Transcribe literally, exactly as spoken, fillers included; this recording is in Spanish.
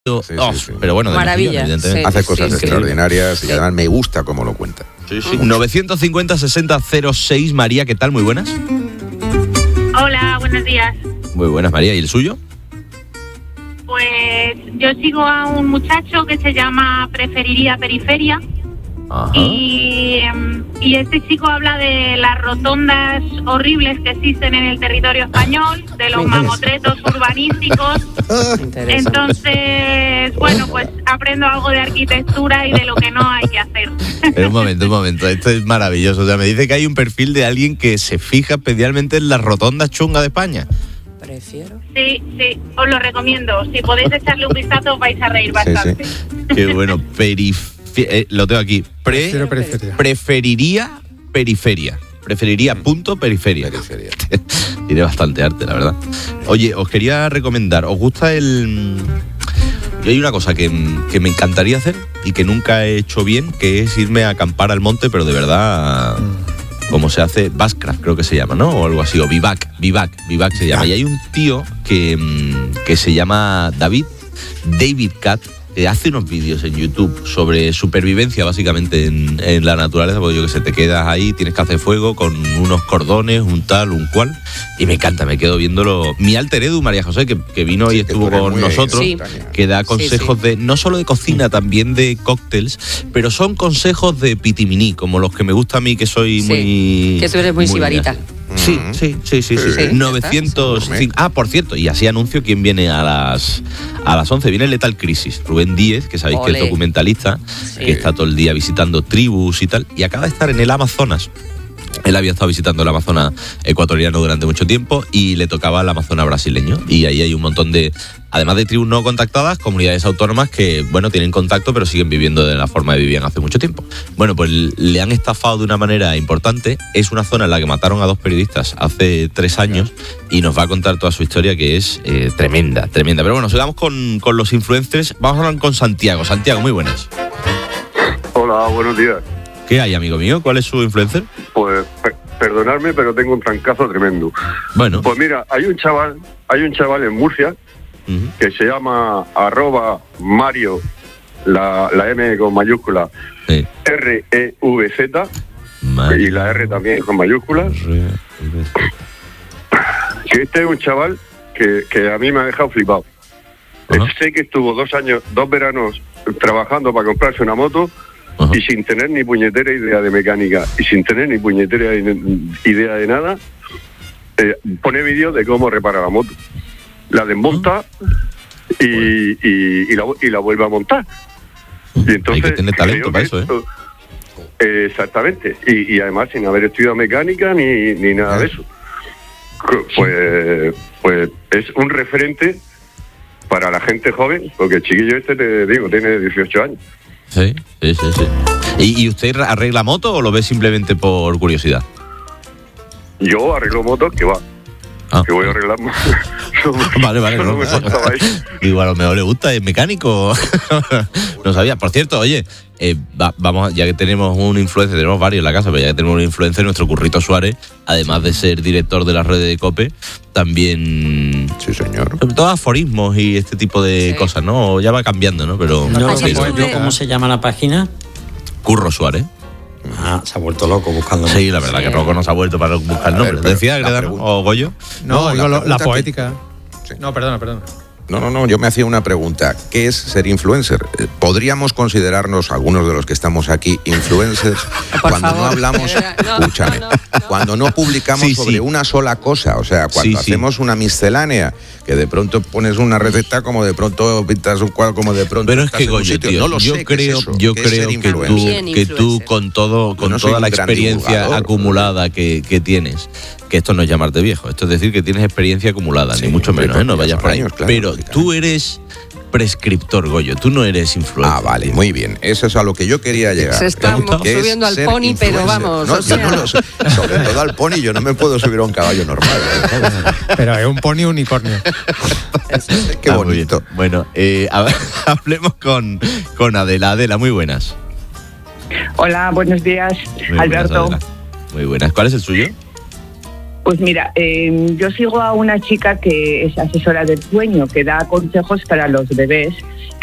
Sí, oh, sí, sí. Pero bueno, de maravilla. Millón, Sí, Hace cosas sí, extraordinarias sí. y además me gusta cómo lo cuenta. Sí, sí. novecientos cincuenta sesenta cero seis, María, ¿qué tal? Muy buenas. Hola, buenos días. Muy buenas, María. ¿Y el suyo? Pues yo sigo a un muchacho que se llama Preferiría Periferia. Ajá. Y, em, y este chico habla de las rotondas horribles que existen en el territorio español, de los mamotretos urbanísticos. Entonces, bueno, pues aprendo algo de arquitectura y de lo que no hay que hacer. Pero un momento, un momento. Esto es maravilloso. O sea, me dice que hay un perfil de alguien que se fija especialmente en las rotondas chungas de España. Prefiero. Sí, sí, os lo recomiendo. Si podéis echarle un vistazo, os vais a reír bastante. Sí, Qué bueno. Perif eh, lo tengo aquí. Pre Prefiero periferia. Preferiría periferia. Preferiría punto periferia. Periferia. Tiene bastante arte, la verdad. Oye, os quería recomendar, ¿os gusta el...? Yo hay una cosa que, que me encantaría hacer y que nunca he hecho bien, que es irme a acampar al monte, pero de verdad, como se hace, Bushcraft creo que se llama, ¿no? O algo así, o Vivac, Vivac, Vivac se llama. Y hay un tío que, que se llama David, David Cat, que hace unos vídeos en YouTube sobre supervivencia básicamente en, en la naturaleza, porque yo que sé, te quedas ahí, tienes que hacer fuego con unos cordones, un tal, un cual, y me encanta, me quedo viéndolo. Mi alter Edu, María José, que, que vino Sí, y que estuvo tú eres con muy nosotros, Sí. que da consejos Sí, sí. de, no solo de cocina, también de cócteles, pero son consejos de pitiminí, como los que me gusta a mí, que soy Sí, muy... que tú eres muy sibarita. así. Sí, sí, sí, sí, sí. Sí, novecientos cinco. Ah, por cierto, y así anuncio quién viene a las a las once. Viene Lethal Crisis, Rubén Díez, que sabéis que Ole. es documentalista, Sí. que está todo el día visitando tribus y tal, y acaba de estar en el Amazonas. Él había estado visitando el Amazonas ecuatoriano durante mucho tiempo y le tocaba el Amazonas brasileño. Y ahí hay un montón de, además de tribus no contactadas, comunidades autónomas que, bueno, tienen contacto pero siguen viviendo de la forma que vivían hace mucho tiempo. Bueno, pues le han estafado de una manera importante. Es una zona en la que mataron a dos periodistas hace tres años y nos va a contar toda su historia, que es eh, tremenda, tremenda. Pero bueno, sigamos con, con los influencers. Vamos a hablar con Santiago. Santiago, muy buenas. Hola, buenos días. ¿Qué hay, amigo mío? ¿Cuál es su influencer? Pues per- perdonadme, pero tengo un trancazo tremendo. Bueno. Pues mira, hay un chaval, hay un chaval en Murcia Uh-huh. que se llama arroba Mario, la, la M con mayúscula, Sí. R E V Z, Mario. y la R también con mayúsculas. Que este es un chaval que, que a mí me ha dejado flipado. Ajá. Sé que estuvo dos años, dos veranos trabajando para comprarse una moto. Ajá. Y sin tener ni puñetera idea de mecánica y sin tener ni puñetera idea de nada, eh, pone vídeos de cómo repara la moto. La desmonta y, y, y, la, y la vuelve a montar. Y entonces, Hay que tener talento creo para que eso, ¿eh? esto- eh, exactamente. Y, y además sin haber estudiado mecánica ni, ni nada de eso. Pues, pues es un referente para la gente joven, porque el chiquillo este, te digo, tiene dieciocho años. Sí, sí, sí, sí. ¿Y, ¿Y usted arregla moto o lo ve simplemente por curiosidad? Yo arreglo motos, que va, Ah. que voy a arreglar motos. Vale, vale. Solo No, me faltaba eso. Digo, a lo mejor le gusta, es mecánico. No sabía. Por cierto, oye, eh, va- vamos, ya que tenemos un influencer, tenemos varios en la casa, pero ya que tenemos un influencer, nuestro Currito Suárez, además de ser director de las redes de COPE, también... Sí, señor. Sobre todo aforismos y este tipo de Sí. cosas, ¿no? Ya va cambiando, ¿no? Pero... No, Ayer pero estuve- ¿cómo se llama la página? Curro Suárez. Ah, se ha vuelto loco buscando. Sí, la verdad Sí. que Rocco nos ha vuelto para buscar el A nombre. ver, pero ¿Decía la Gredano pregunta- o Goyo? No, No, digo la lo- la, pregunta que- poética. Sí. No, perdona, perdona. No, no, no, yo me hacía una pregunta. ¿Qué es ser influencer? Eh, ¿Podríamos considerarnos, algunos de los que estamos aquí, influencers Por cuando no favor. hablamos, No, escúchame, no, no, no. cuando no publicamos Sí, sobre sí. una sola cosa? O sea, cuando Sí, sí. hacemos una miscelánea, que de pronto pones una receta, como de pronto pintas un cuadro, como de pronto Pero es estás que en un Goyo, sitio. tío, no lo yo sé, ¿qué es creo, eso? yo ¿Qué es creo ser que influencer? tú, También que tú influencer. con todo, con no soy toda un la gran experiencia divulgador. acumulada que, que tienes, que esto no es llamarte viejo, esto es decir que tienes experiencia acumulada, Sí, ni mucho hombre, menos, ¿eh? No porque ya vayas son por ahí. años, claro, Pero lógicamente. tú eres prescriptor, Goyo, tú no eres influencer. Ah, vale, tío. muy bien. Eso es a lo que yo quería llegar. Se está ¿Qué es subiendo al ser pony, pero influencer? vamos, No, o yo sea. no lo sé. Sobre todo al pony, yo no me puedo subir a un caballo normal. Pero es un pony unicornio. Qué Ah, muy bien. bonito. Bueno, eh, a ver, hablemos con, con Adela. Adela, muy buenas. Hola, buenos días, Muy buenas, Alberto. Adela. Muy buenas. ¿Cuál es el suyo? Pues mira, eh, yo sigo a una chica que es asesora del sueño, que da consejos para los bebés.